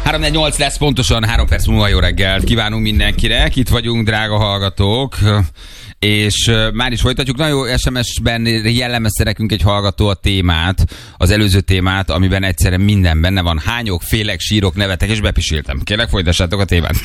3-4-8 lesz pontosan, 3 perc múlva jó reggelt kívánunk mindenkinek. Itt vagyunk, drága hallgatók. És már is folytatjuk. Nagyon jó SMS-ben jellemezte nekünk egy hallgató a témát, az előző témát, amiben egyszerűen minden benne van. Hányok, félek, sírok, nevetek, és bepisíltem. Kérlek, folytassátok a témát.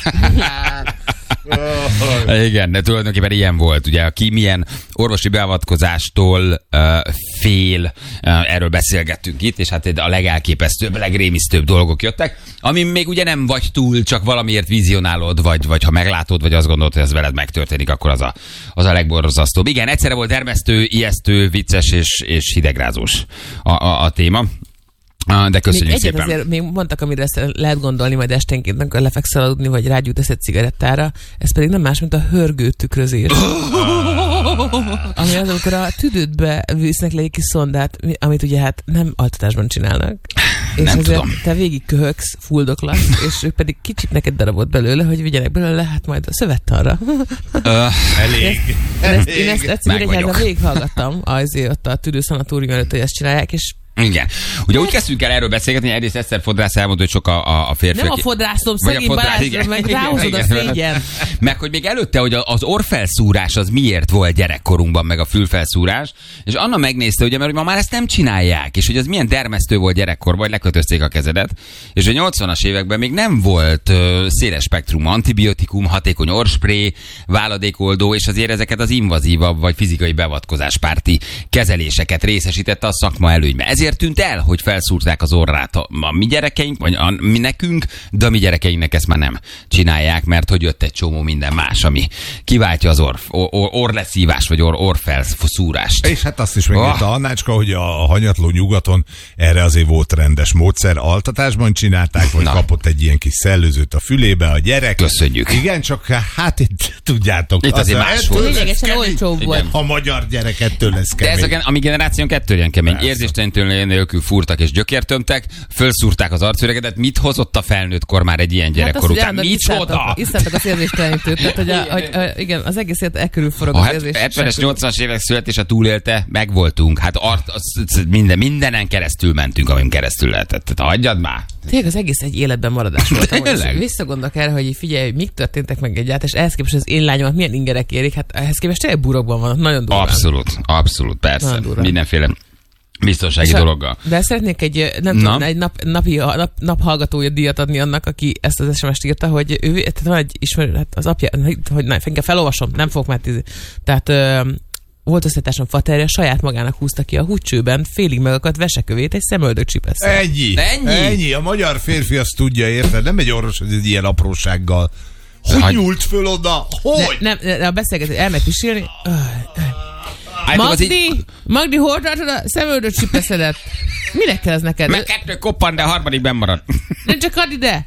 Igen, de tulajdonképpen ilyen volt. Ugye, aki milyen orvosi beavatkozástól fél, erről beszélgettünk itt, és hát a legelképesztőbb, legrémisztőbb dolgok jöttek, ami még ugye nem vagy túl, csak valamiért vizionálod, vagy ha meglátod, vagy azt gondolod, hogy ez veled megtörténik, akkor az a legborzasztóbb. Igen, egyszerre volt termesztő, ijesztő, vicces és hidegrázós a téma. De köszönjük még szépen. Azért még mondtak, amire ezt lehet gondolni, majd esténként, amikor lefekszel aludni, vagy rágyújtasz egy cigarettára, ez pedig nem más, mint a hörgő tükrözés. Ami az, amikor a tüdődbe visznek le egy kis szondát, amit ugye hát nem altatásban csinálnak. És nem azért tudom. te végig köhögsz, fuldoklasz, és ők pedig kicsit neked darabot belőle, hogy vigyenek belőle, hát majd a szövettanra. Elég. Én ezt egyszerűen végighallgattam, azért ott a tüdőszanatórium előtt, hogy ezt csinálják, és igen. Ugye úgy kezdtünk el erről beszélgetni, hogy egyrészt Eszter Fodrász elmondta, hogy sok a férfiak. nem a fodrászom, szegény Balázs, meg ráhozod a szégyen. Meg hogy még előtte, hogy az orrfelszúrás az miért volt gyerekkorunkban, meg a fülfelszúrás, és Anna megnézte, ugye, mert ma már ezt nem csinálják, és hogy az milyen dermesztő volt gyerekkorban, hogy lekötözték a kezedet, és a 80-as években még nem volt széles spektrum antibiotikum, hatékony orrspré, váladékoldó, és azért ezeket az invazívabb vagy fizikai beavatkozáspárti kezeléseket részesítette a szakma előnybe. Ezért tűnt el, hogy felszúrták az orrát a mi gyerekeink, vagy mi nekünk, de a mi gyerekeinknek ezt már nem csinálják, mert hogy jött egy csomó minden más, ami kiváltja az orrleszívás, vagy orrfelszúrást. És hát azt is megírta Annácska, hogy a hanyatló nyugaton erre azért volt rendes módszer. Altatásban csinálták, vagy kapott egy ilyen kis szellőzőt a fülébe a gyerek. Köszönjük. Igen, csak hát itt tudjátok. Itt azért más volt. Lényegesen olcsóbb volt. A magyar gyerek ettől lesz kemény. De ez a mi generáción kettően kemény. Érzéstelenítől nélkül fúrtak és gyökértömtek, fölszúrták az arcüregedet. Mit hozott a felnőttkor már egy ilyen gyerekkor után? Micsoda? Isztátok az érzéstelenítőt. Tehát, hogy igen, az egész élet elkörül forog az érzés. A 70-es, 80-as évek születése túlélte, megvoltunk. Hát mindenen keresztül mentünk, amin keresztül lehetett. Tehát hagyjad már. Tényleg az egész egy életben maradás volt. Visszagondolok erre, hogy figyelj, hogy mik történtek meg egyáltalán, és ehhez képest az én lányomat milyen ingerek érik, hát ehhez képest tényleg burokban van, nagyon durván. Abszolút, persze. Mindenféle biztonsági dologgal. De szeretnék egy naphallgatója díjat adni annak, aki ezt az SMS-t írta, hogy ő, tehát van egy ismerő, hát az apja, hogy inkább felolvasom, nem fogok már Tehát volt összetársam faterja, saját magának húzta ki a húcsőben félig megakadt vesekövét egy szemöldök csipesszel. Ennyi. A magyar férfi azt tudja, érted? Nem egy orvos, hogy egy ilyen aprósággal. Hogy nyúlt föl oda? Hogy? Nem, a beszélgetés, elmegy pisélni. Magdi, hol tartod a szemöldök csipeszedet? Minek kell ez neked? Meg 2 koppan, de a harmadik benn marad. Nem csak add ide!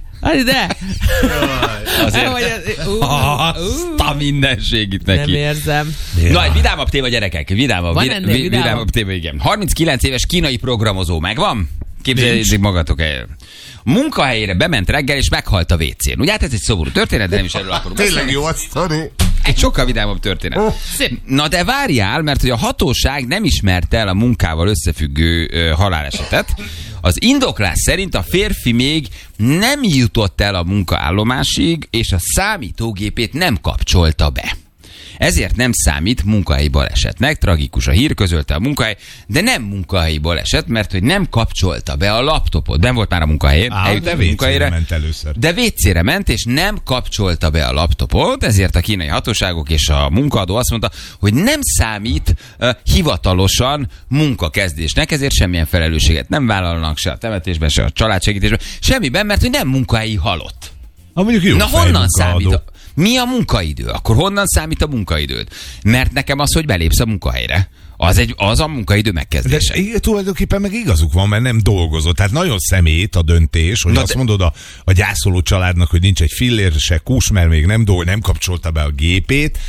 Azért azt a mindenségit neki. Nem érzem. Na, egy vidámabb téma, gyerekek. Vidámabb téma, igen. 39 éves kínai programozó megvan? Képzeljétek magatok el. A munkahelyére bement reggel, és meghalt a WC-n. Ugye hát ez egy szomorú történet, de nem is erről akarunk beszélni. Tényleg jó a sztori. Egy sokkal vidámabb történet. Na de várjál, mert hogy a hatóság nem ismerte el a munkával összefüggő halálesetet. Az indoklás szerint a férfi még nem jutott el a munkaállomásig, és a számítógépét nem kapcsolta be. Ezért nem számít munkahelyi balesetnek, tragikus a hír, közölte a munkahely, de nem munkahelyi baleset, mert hogy nem kapcsolta be a laptopot. Nem volt már a munkahelyén, eljött a munkahelyre, ment először. De WC-re ment, és nem kapcsolta be a laptopot, ezért a kínai hatóságok és a munkaadó azt mondta, hogy nem számít hivatalosan munkakezdésnek, ezért semmilyen felelősséget nem vállalnak se a temetésben, se a családsegítésben, semmiben, mert hogy nem munkahelyi halott. Mondjuk jó. Na honnan számít? Mi a munkaidő? Akkor honnan számít a munkaidőd? Mert nekem az, hogy belépsz a munkahelyre, az a munkaidő megkezdése. De tulajdonképpen meg igazuk van, mert nem dolgozott. Tehát nagyon szemét a döntés, hogy azt mondod a gyászoló családnak, hogy nincs egy fillér se kús, mert még nem kapcsolta be a gépét.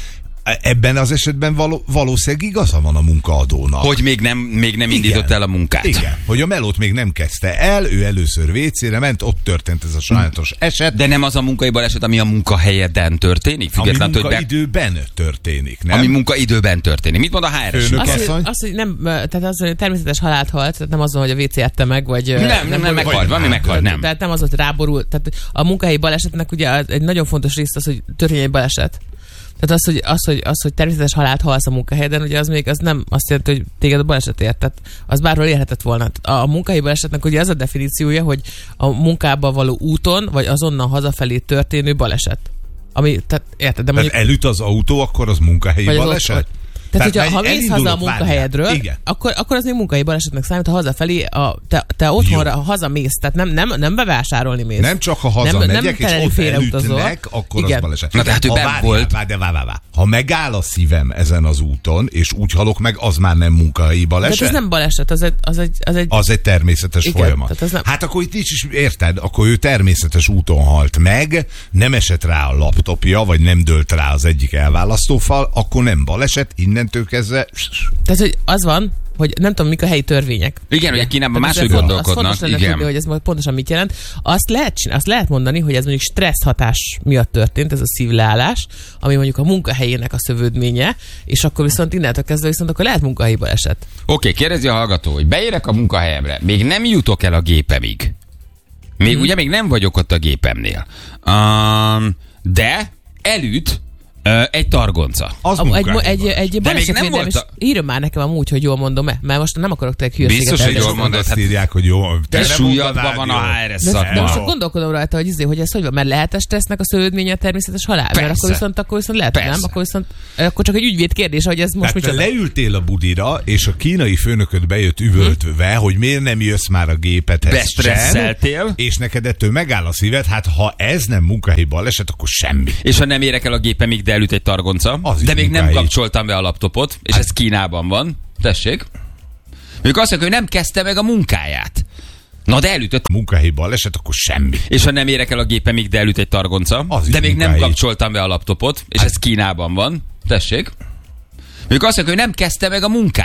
Ebben az esetben valószínűleg igaza van a munkaadónak. Hogy még nem indított el a munkát. Igen, hogy a melót még nem kezdte el, ő először WC-re ment, ott történt ez a sajátos eset. De nem az a munkai baleset, ami a munkahelyeden történik? Ami munkaidőben történik, nem? Ami munkaidőben történik. Mit mond a HR-es? Az, hogy nem, tehát az, hogy természetes halált halt, tehát nem azon, hogy a WC ette meg, vagy... Nem meghalt, valami meghalt, nem. Tehát nem az, hogy ráborul. Tehát a munkahelyi balesetnek ugye egy nagyon fontos rész az, hogy történjen egy baleset. Tehát az, hogy természetes halált halsz a munkahelyen, ugye az nem azt jelenti, hogy téged a baleset ért. Tehát az bárhol érhetett volna. A munkahelyi balesetnek ugye az a definíciója, hogy a munkába való úton, vagy azonnal hazafelé történő baleset. Ami, tehát érted? De mondjuk, elüt az autó, akkor az munkahelyi baleset? Tehát, ha mész haza a munkahelyedről, akkor az még munkahelyi balesetnek számít, ha hazafelé, te otthonra hazamész, tehát nem bevásárolni mész. Nem csak ha hazamegyek, és ott elütnek, akkor igen. Az baleset. Na tehát ő benn volt. Ha megáll a szívem ezen az úton, és úgy halok meg, az már nem munkahelyi baleset. Tehát ez nem baleset, az egy természetes folyamat. Nem... Hát akkor itt is érted, akkor ő természetes úton halt meg, nem esett rá a laptopja, vagy nem dőlt rá az egyik elválasztófal, akkor nem baleset, innentől kezdve... Tehát, hogy az van, hogy nem tudom, mik a helyi törvények. Igen, hogy Kínában máshogy gondolkodnak. Az fontos lenne, hogy ez pontosan mit jelent. Azt lehet mondani, hogy ez mondjuk stressz hatás miatt történt, ez a szívleállás, ami mondjuk a munkahelyének a szövődménye, és akkor viszont innentől kezdve akkor lehet munkahelyi baleset. Oké, kérdezi a hallgató, hogy beérek a munkahelyemre, még nem jutok el a gépemig. Ugye még nem vagyok ott a gépemnél. De elüt egy targonca. Egy balesetvédelem, és írjon már nekem amúgy, hogy jól mondom-e, mert most nem akarok te hülyeséget. Biztos, hogy jól mondod. Azt írják, hogy jó. Te súlyadban van a HRS szakma. De most gondolkodom rajta, hogy ez hogy van, mert lehet a stressznek a szövődménye a természetes halál? Mert akkor viszont lehet, nem? Akkor csak egy ügyvéd kérdés, hogy ez most micsoda. Leültél a budira, és a kínai főnököd bejött üvöltve, hogy miért nem jössz már a gépedhez. Bestresszeltél. És neked ettől megáll a szíved, hát ha ez nem munkahelyi baleset, akkor semmi. És ha nem érek el a gépemig, de elüt egy targonca, de még nem kapcsoltam be a laptopot, és ez Kínában van. Tessék. Ők azt mondják, hogy nem kezdte meg a munkáját. Na de elütött. Munkahelyi baleset, akkor semmi. És ha nem érek el a gépemig, de elüt egy targonca, de még nem kapcsoltam be a laptopot, és ez Kínában van. Tessék. Ők azt mondják, hogy nem kezdte meg a munkát.